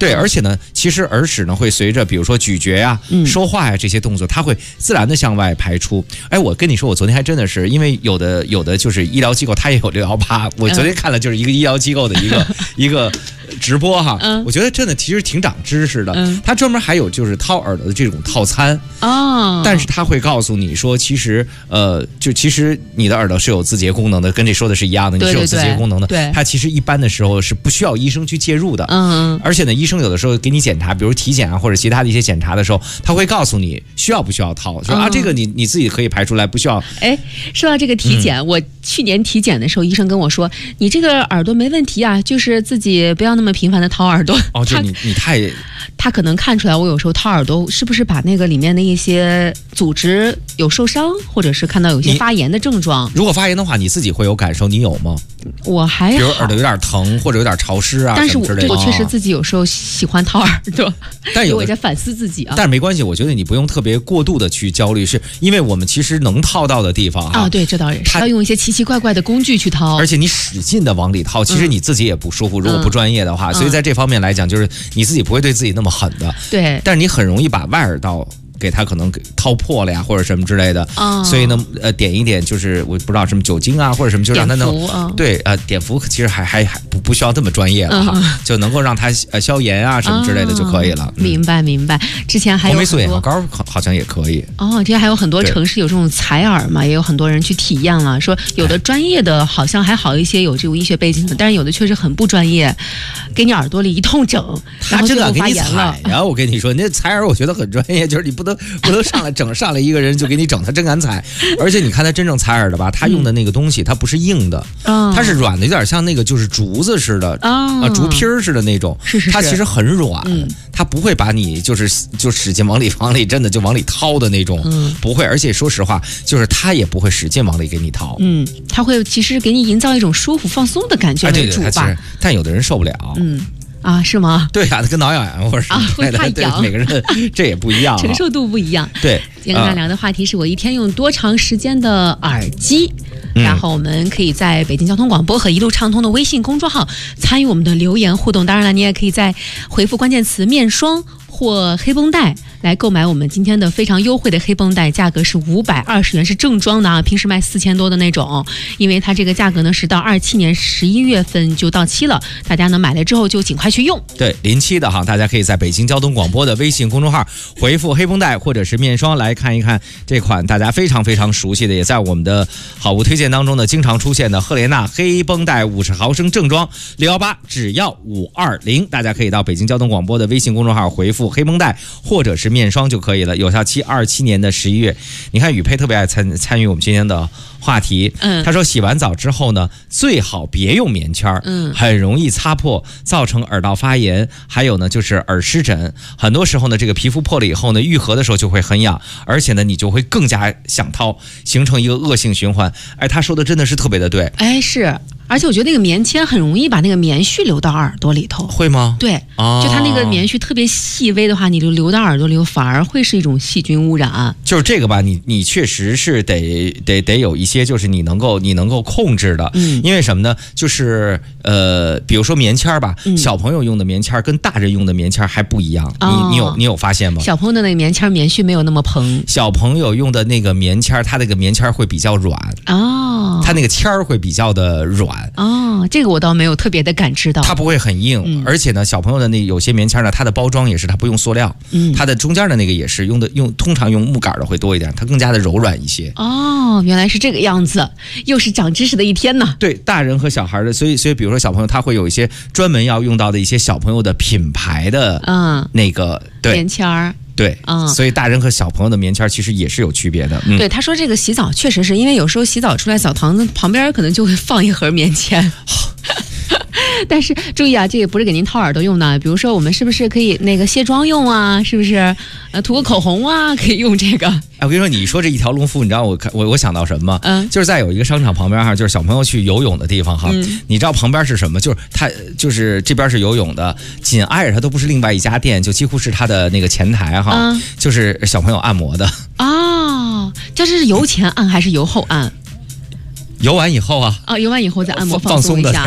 对，而且呢，其实耳屎呢会随着比如说咀嚼呀、说话呀这些动作，它会自然的向外排出。哎，我跟你说，我昨天还真的是因为有的就是医疗机构它也有618，我昨天看了就是一个医疗机构的一个直播哈，我觉得真的其实挺长知识的。它专门还有就是掏耳朵的这种套餐但是它会告诉你说，其实其实你的耳朵是有自洁功能的，跟这说的是一样的，你是有自洁功能的。 对， 它其实一般的时候是不需要医生去介入的。而且呢，医生有的时候给你检查，比如体检啊或者其他的一些检查的时候，他会告诉你需要不需要掏，说这个你自己可以排出来，不需要。 哎，说到这个体检，我去年体检的时候，医生跟我说，你这个耳朵没问题啊，就是自己不要那么频繁的掏耳朵。 就你太， 他可能看出来我有时候掏耳朵是不是把那个里面的一些组织有受伤，或者是看到有些发炎的症状。 如果发炎的话，你自己会有感受，你有吗？ 我还好， 比如耳朵有点疼或者有点潮湿啊， 但是什么之类的。 我确实自己有时候喜欢掏耳朵， 但有我在反思自己啊。 但是没关系，我觉得你不用特别过度的去焦虑，是因为我们其实能掏到的地方对，这倒也是要用一些奇奇怪怪的工具去掏， 而且你使劲的往里掏，其实你自己也不舒服。如果不专业的话，所以在这方面来讲，就是你自己不会对自己那么狠的。 对， 但是你很容易把外耳道给它可能给掏破了呀，或者什么之类的。所以呢，点一点就是我不知道什么酒精啊，或者什么，就让它能碘伏其实还不需要这么专业了哈，就能够让它消炎啊什么之类的就可以了。 明白。之前还有红霉素眼药膏好像也可以。 之前还有很多城市有这种采耳嘛，也有很多人去体验了，说有的专业的好像还好一些，有这种医学背景的，但是有的确实很不专业，给你耳朵里一通整， 他真的给你采呀！我跟你说，那采耳我觉得很专业，就是你不能上来一个人就给你整，他真敢采。而且你看他真正采耳的吧，他用的那个东西它不是硬的，它是软的，有点像那个就是竹子似的竹皮儿似的那种。 是它其实很软，它不会把你就使劲往里真的就往里掏的那种，不会。而且说实话，就是它也不会使劲往里给你掏， 它会其实给你营造一种舒服放松的感觉为主吧。 但有的人受不了。 是吗？ 对呀，它跟挠痒痒或者什么之类的，对，每个人这也不一样， 承受度不一样。 对， 今天跟大家聊的话题是我一天用多长时间的耳机。然后我们可以在北京交通广播和一路畅通的微信公众号参与我们的留言互动。当然了，你也可以在回复关键词面霜或黑绷带来购买我们今天的非常优惠的黑绷带，价格是520元，是正装的啊，平时卖4000多的那种。因为它这个价格呢是到27年11月份就到期了，大家呢买了之后就尽快去用。 对，临期的哈，大家可以在北京交通广播的微信公众号回复黑绷带或者是面霜来看一看这款大家非常非常熟悉的，也在我们的好物推荐当中呢经常出现的赫莲娜黑绷带50毫升正装618，只要520，大家可以到北京交通广播的微信公众号回复黑绷带或者是面霜就可以了，有效期27年的11月。你看雨佩特别爱参与我们今天的话题，他说洗完澡之后呢，最好别用棉签很容易擦破，造成耳道发炎，还有呢就是耳湿疹。很多时候呢，这个皮肤破了以后呢，愈合的时候就会很痒，而且呢你就会更加想掏，形成一个恶性循环。哎，他说的真的是特别的对。 哎，是。而且我觉得那个棉签很容易把那个棉絮流到耳朵里头。 会吗？ 对，就它那个棉絮特别细微的话，你就流到耳朵里，反而会是一种细菌污染。 就是这个吧，你确实是得有一些就是你能够控制的。因为什么呢？就是比如说棉签吧，小朋友用的棉签跟大人用的棉签还不一样。你有发现吗？ 小朋友的那个棉签棉絮没有那么蓬， 小朋友用的那个棉签，它那个棉签会比较软它那个签儿会比较的软。 这个我倒没有特别的感知到。 它不会很硬，而且呢，小朋友的那有些棉签呢，它的包装也是它不用塑料，它的中间的那个也是通常用木杆的会多一点，它更加的柔软一些。 原来是这个样子，又是长知识的一天呢。 对，大人和小孩的，所以比如说小朋友他会有一些专门要用到的一些小朋友的品牌的那个棉签儿。 对，所以大人和小朋友的棉签其实也是有区别的。 对，他说这个洗澡确实是因为有时候洗澡出来，澡堂子旁边可能就会放一盒棉签。但是注意啊，这也不是给您掏耳朵用的。比如说，我们是不是可以那个卸妆用啊？是不是？涂个口红啊，可以用这个。 我跟你说，你说这一条龙服务，你知道我想到什么？就是在有一个商场旁边哈，就是小朋友去游泳的地方哈。你知道旁边是什么？就是它就是这边是游泳的，紧挨着它都不是另外一家店，就几乎是它的那个前台哈，就是小朋友按摩的。 这是游前按还是游后按？ 游完以后啊， 游完以后再按摩放松一下。